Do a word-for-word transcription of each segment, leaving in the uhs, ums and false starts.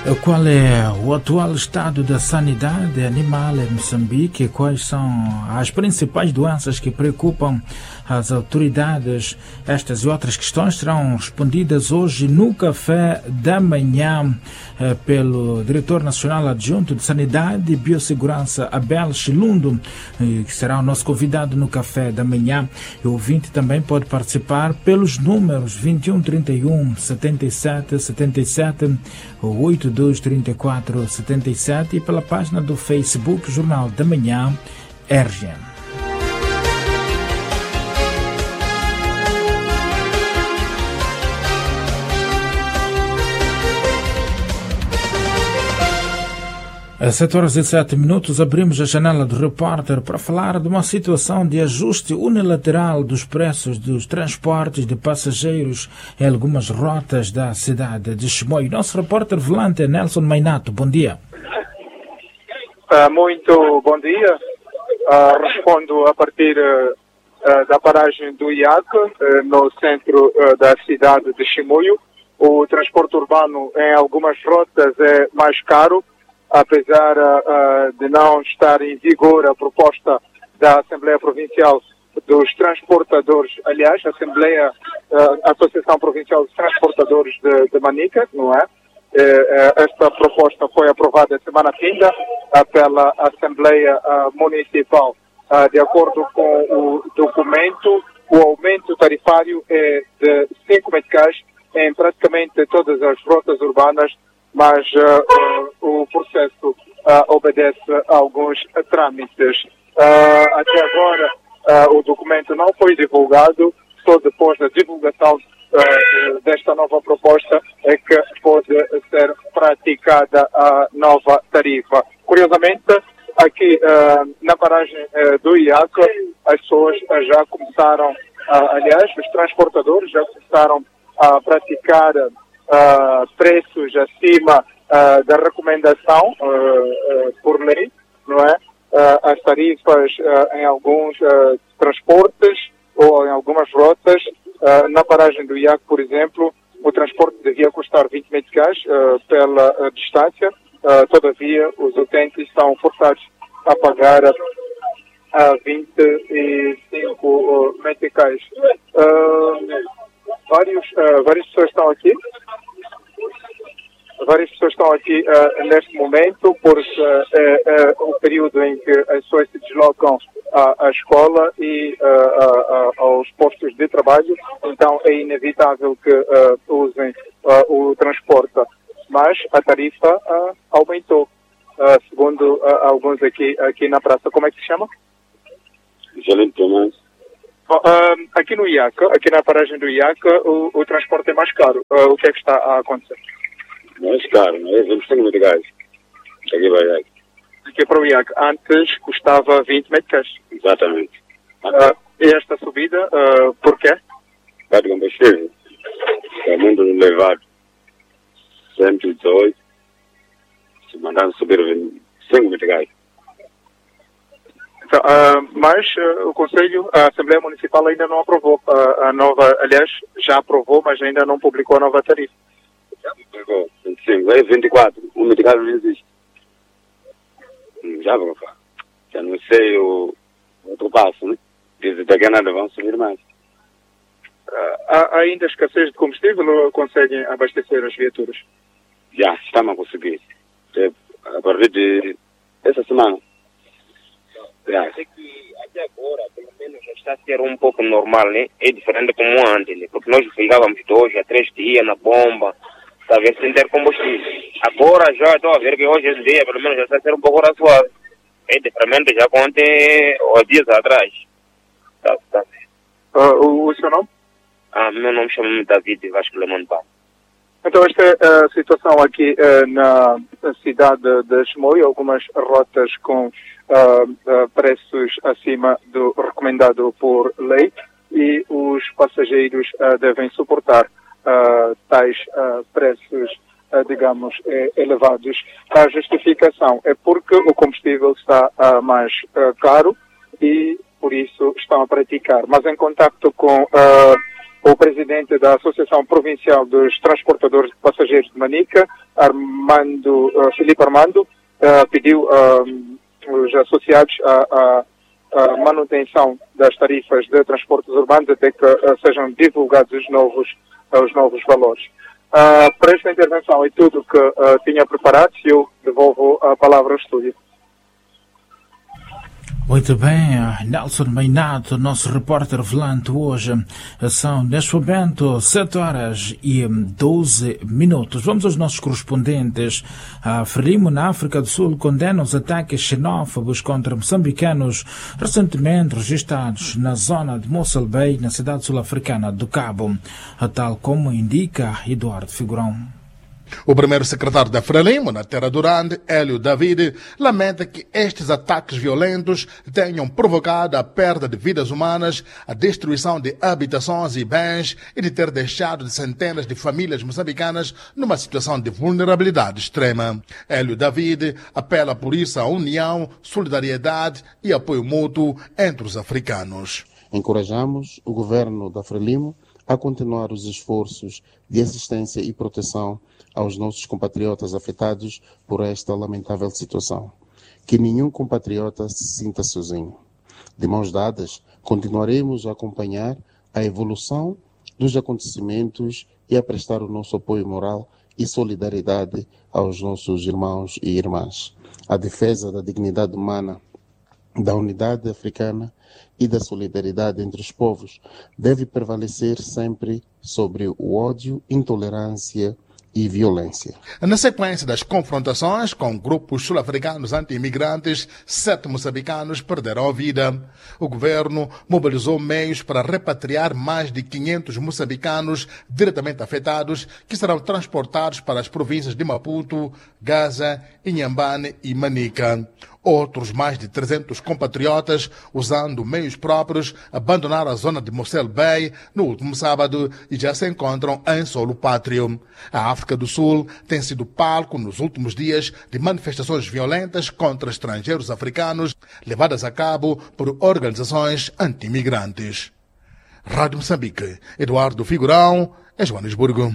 Qual é o atual estado da sanidade animal em Moçambique? Quais são as principais doenças que preocupam as autoridades? Estas e outras questões serão respondidas hoje no café da manhã eh, pelo Diretor Nacional Adjunto de Sanidade e Biossegurança, Abel Chilundo, eh, que será o nosso convidado no café da manhã. O ouvinte também pode participar pelos números vinte e um, trinta e um, setenta e sete, setenta e sete, oito dois trinta e quatro, setenta e sete e pela página do Facebook Jornal da Manhã R G M. Às sete horas e sete minutos abrimos a janela do repórter para falar de uma situação de ajuste unilateral dos preços dos transportes de passageiros em algumas rotas da cidade de Chimoio. Nosso repórter volante é Nelson Mainato. Bom dia. Uh, muito bom dia. Uh, respondo a partir uh, da paragem do I A C, uh, no centro uh, da cidade de Chimoio. O transporte urbano em algumas rotas é mais caro, apesar uh, de não estar em vigor a proposta da Assembleia Provincial dos Transportadores, aliás, a Assembleia, uh, Associação Provincial dos Transportadores de, de Manica, não é? Uh, esta proposta foi aprovada semana finda uh, pela Assembleia uh, Municipal. Uh, de acordo com o documento, o aumento tarifário é de cinco meticais em praticamente todas as rotas urbanas, mas uh, uh, o processo uh, obedece a alguns uh, trâmites. Uh, até agora, uh, o documento não foi divulgado, só depois da divulgação uh, desta nova proposta é que pode ser praticada a nova tarifa. Curiosamente, aqui uh, na paragem uh, do I A C, as pessoas uh, já começaram, uh, aliás, os transportadores já começaram a praticar Uh, preços acima uh, da recomendação uh, uh, por lei, não é? Uh, as tarifas uh, em alguns uh, transportes ou em algumas rotas, uh, na paragem do I A C, por exemplo, o transporte devia custar vinte meticais uh, pela uh, distância, uh, todavia os utentes são forçados a pagar a uh, vinte e cinco uh, meticais. Uh, vários, uh, várias pessoas estão aqui. Várias pessoas estão aqui uh, neste momento porque uh, é, é o período em que as pessoas se deslocam à, à escola e uh, uh, uh, aos postos de trabalho, então é inevitável que uh, usem uh, o transporte. Mas a tarifa uh, aumentou, uh, segundo uh, alguns aqui, aqui na praça. Como é que se chama? Excelente, Tomás. Uh, aqui no I A C, aqui na paragem do I A C, o, o transporte é mais caro. Uh, o que é que está a acontecer? Mais caro, não é? Vamos ter muito gás. Aqui vai gás. Aqui para o I A C, antes custava vinte meticais. Exatamente. Uh, e esta subida, uh, por quê? Vai de combustível. Está muito elevado. cento e dezoito. Se mandaram subir cinco meticais. Então, uh, mas uh, o Conselho, a Assembleia Municipal ainda não aprovou uh, a nova, aliás, já aprovou, mas ainda não publicou a nova tarifa. Já publicou, vinte e cinco, é vinte e quatro, o meticais não existe. Já vou falar. Já não sei o outro passo, né? Dizem que daqui nada vão subir mais. Uh, há ainda escassez de combustível ou conseguem abastecer as viaturas? Já, estamos a conseguir. A partir de essa semana. É que até agora, pelo menos, já está a ser um pouco normal, né? É diferente como antes, né? Porque nós ficávamos dois a três dias na bomba, está a ver, sem ter combustível. Agora já estou a ver que hoje em dia, pelo menos, já está a ser um pouco razoável. É diferente já com ontem, ou dias atrás. Tá, tá. Uh, o, o seu nome? Ah, meu nome chama-me David Vasco Lemon Pau. Então, esta é a situação aqui uh, na cidade de Chimoio, algumas rotas com uh, uh, preços acima do recomendado por lei e os passageiros uh, devem suportar uh, tais uh, preços, uh, digamos, eh, elevados. A justificação é porque o combustível está uh, mais uh, caro e por isso estão a praticar. Mas em contacto com uh, o presidente da Associação Provincial dos Transportadores de Passageiros de Manica, Armando, uh, Filipe Armando, uh, pediu uh, os associados a, a, a manutenção das tarifas de transportes urbanos até que uh, sejam divulgados os novos, uh, os novos valores. Uh, para esta intervenção é tudo que uh, tinha preparado, e eu devolvo a palavra ao estúdio. Muito bem, Nelson Meinato, nosso repórter volante hoje. São, neste momento, sete horas e doze minutos. Vamos aos nossos correspondentes. A Frelimo, na África do Sul, condena os ataques xenófobos contra moçambicanos recentemente registrados na zona de Mossel Bay, na cidade sul-africana do Cabo, tal como indica Eduardo Figurão. O primeiro secretário da Frelimo, na Terra do Rande, Hélio David, lamenta que estes ataques violentos tenham provocado a perda de vidas humanas, a destruição de habitações e bens e de ter deixado de centenas de famílias moçambicanas numa situação de vulnerabilidade extrema. Hélio David apela por isso à união, solidariedade e apoio mútuo entre os africanos. Encorajamos o governo da Frelimo a continuar os esforços de assistência e proteção aos nossos compatriotas afetados por esta lamentável situação. Que nenhum compatriota se sinta sozinho. De mãos dadas, continuaremos a acompanhar a evolução dos acontecimentos e a prestar o nosso apoio moral e solidariedade aos nossos irmãos e irmãs. A defesa da dignidade humana, da unidade africana e da solidariedade entre os povos deve prevalecer sempre sobre o ódio, intolerância e violência. Na sequência das confrontações com grupos sul-africanos anti-imigrantes, sete moçambicanos perderam a vida. O governo mobilizou meios para repatriar mais de quinhentos moçambicanos diretamente afetados, que serão transportados para as províncias de Maputo, Gaza, Inhambane e Manica. Outros mais de trezentos compatriotas, usando meios próprios, abandonaram a zona de Mossel Bay no último sábado e já se encontram em solo pátrio. A África do Sul tem sido palco nos últimos dias de manifestações violentas contra estrangeiros africanos, levadas a cabo por organizações anti-imigrantes. Rádio Moçambique, Eduardo Figurão, em Joanesburgo.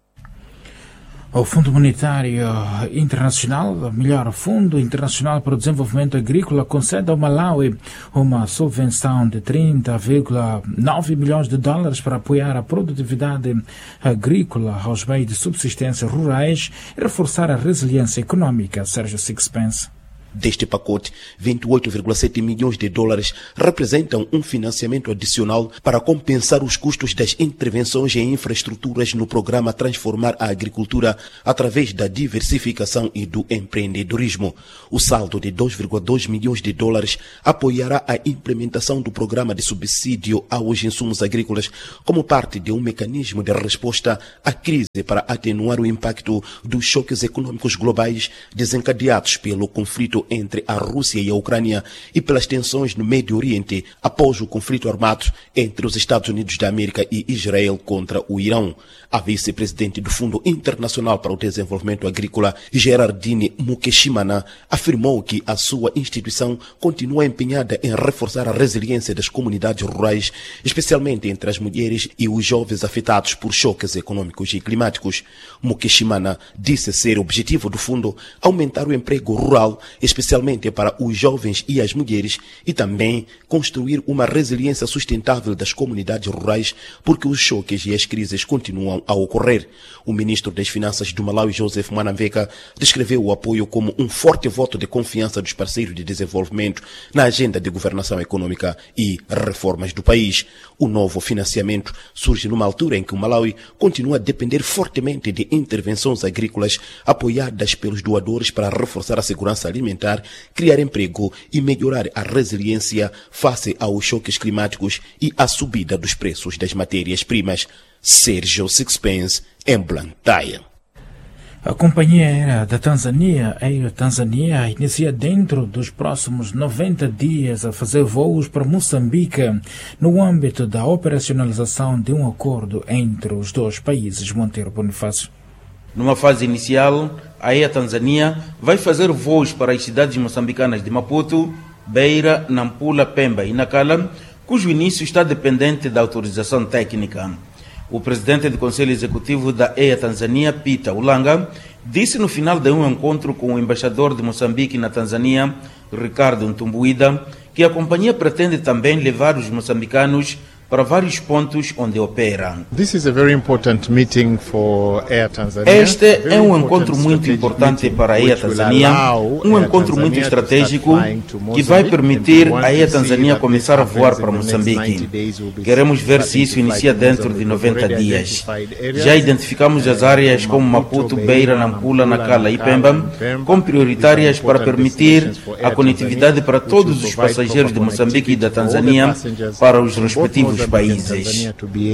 O Fundo Monetário Internacional, o melhor Fundo Internacional para o Desenvolvimento Agrícola, concede ao Malawi uma subvenção de trinta vírgula nove milhões de dólares para apoiar a produtividade agrícola aos meios de subsistência rurais e reforçar a resiliência econômica. Sérgio Sixpence. Deste pacote, vinte e oito vírgula sete milhões de dólares representam um financiamento adicional para compensar os custos das intervenções em infraestruturas no programa Transformar a Agricultura através da diversificação e do empreendedorismo. O saldo de dois vírgula dois milhões de dólares apoiará a implementação do programa de subsídio aos insumos agrícolas como parte de um mecanismo de resposta à crise para atenuar o impacto dos choques econômicos globais desencadeados pelo conflito entre a Rússia e a Ucrânia e pelas tensões no Médio Oriente após o conflito armado entre os Estados Unidos da América e Israel contra o Irão. A vice-presidente do Fundo Internacional para o Desenvolvimento Agrícola, Gerardine Mukeshimana, afirmou que a sua instituição continua empenhada em reforçar a resiliência das comunidades rurais, especialmente entre as mulheres e os jovens afetados por choques econômicos e climáticos. Mukeshimana disse ser objetivo do fundo aumentar o emprego rural, especialmente para os jovens e as mulheres, e também construir uma resiliência sustentável das comunidades rurais, porque os choques e as crises continuam a ocorrer. O ministro das Finanças do Malawi, Joseph Mwanamveka, descreveu o apoio como um forte voto de confiança dos parceiros de desenvolvimento na agenda de governação econômica e reformas do país. O novo financiamento surge numa altura em que o Malawi continua a depender fortemente de intervenções agrícolas apoiadas pelos doadores para reforçar a segurança alimentar, criar emprego e melhorar a resiliência face aos choques climáticos e à subida dos preços das matérias-primas. Sérgio Sixpence, em Blantyre. A companhia aérea da Tanzânia, Air Tanzania, inicia dentro dos próximos noventa dias a fazer voos para Moçambique no âmbito da operacionalização de um acordo entre os dois países. Monteiro Bonifácio. Numa fase inicial, a Air Tanzania vai fazer voos para as cidades moçambicanas de Maputo, Beira, Nampula, Pemba e Nacala, cujo início está dependente da autorização técnica. O presidente do Conselho Executivo da E A Tanzânia, Peter Ulanga, disse no final de um encontro com o embaixador de Moçambique na Tanzânia, Ricardo Ntumbuida, que a companhia pretende também levar os moçambicanos para vários pontos onde opera. This is a very important meeting for Air Tanzania. Este é um encontro muito importante para a E A Tanzania, um encontro muito estratégico que vai permitir a E A Tanzania começar a voar para Moçambique. Queremos ver se isso inicia dentro de noventa dias. Já identificamos as áreas como Maputo, Beira, Nampula, Nacala e Pemba como prioritárias para permitir a conectividade para todos os passageiros de Moçambique e da Tanzânia para os respectivos países.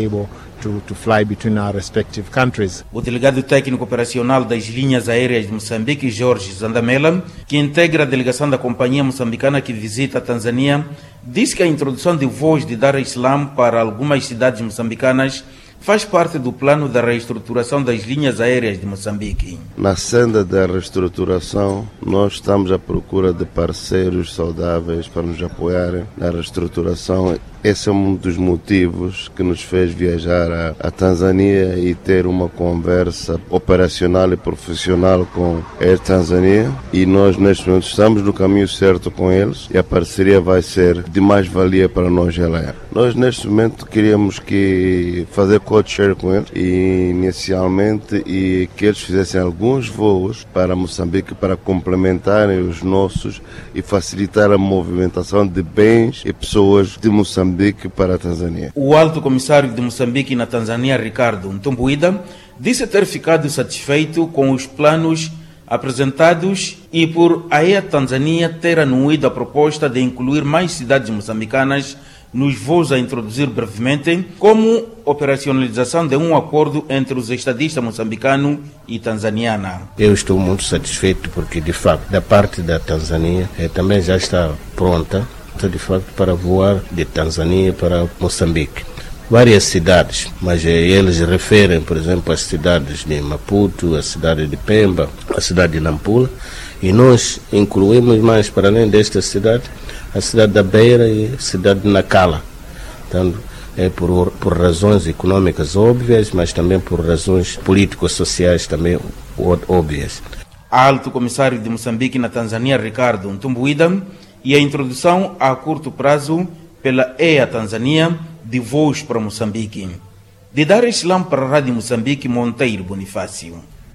O delegado técnico operacional das linhas aéreas de Moçambique, Jorge Zandamela, que integra a delegação da companhia moçambicana que visita a Tanzânia, disse que a introdução de voos de Dar es Salaam para algumas cidades moçambicanas faz parte do plano da reestruturação das linhas aéreas de Moçambique. Na senda da reestruturação, nós estamos à procura de parceiros saudáveis para nos apoiarem na reestruturação. Esse é um dos motivos que nos fez viajar à, à Tanzânia e ter uma conversa operacional e profissional com a Air Tanzania. E nós, neste momento, estamos no caminho certo com eles e a parceria vai ser de mais valia para nós e a Air. Nós, neste momento, queríamos que fazer code-share com eles e, inicialmente, e que eles fizessem alguns voos para Moçambique para complementarem os nossos e facilitar a movimentação de bens e pessoas de Moçambique para a Tanzânia. O alto comissário de Moçambique na Tanzânia, Ricardo Ntumbuida, disse ter ficado satisfeito com os planos apresentados e por a E A Tanzânia ter anuído a proposta de incluir mais cidades moçambicanas nos voos a introduzir brevemente, como operacionalização de um acordo entre os estadistas moçambicano e tanzaniana. Eu estou muito satisfeito porque, de facto, da parte da Tanzânia eh, também já está pronta de facto para voar de Tanzânia para Moçambique. Várias cidades, mas eles referem, por exemplo, as cidades de Maputo, a cidade de Pemba, a cidade de Nampula, e nós incluímos mais, para além desta cidade, a cidade da Beira e a cidade de Nacala. Então, é por, por razões econômicas óbvias, mas também por razões político-sociais também óbvias. Alto comissário de Moçambique na Tanzânia, Ricardo Ntumbuida, e a introdução a curto prazo pela E A Tanzania de voos para Moçambique. De Dar es Salaam para a Rádio Moçambique, Monteiro Bonifácio.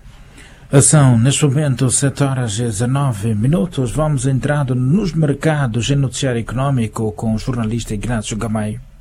São, neste momento, sete horas e dezenove minutos. Vamos entrando nos mercados em noticiário econômico com o jornalista Ignácio Gamaio.